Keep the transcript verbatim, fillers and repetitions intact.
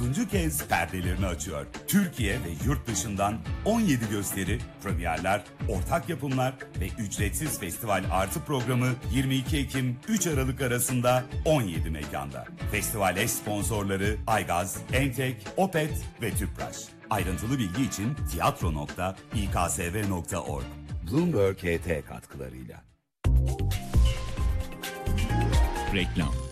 dokuzuncu kez perdelerini açıyor. Türkiye ve yurt dışından on yedi gösteri, premierler, ortak yapımlar ve ücretsiz festival artı programı yirmi iki Ekim üç Aralık arasında on yedi mekanda. Festival eş sponsorları Aygaz, Entek, Opet ve Tüpraş. Ayrıntılı bilgi için tiyatro nokta i k s v nokta org. Bloomberg H T katkılarıyla. Reklam.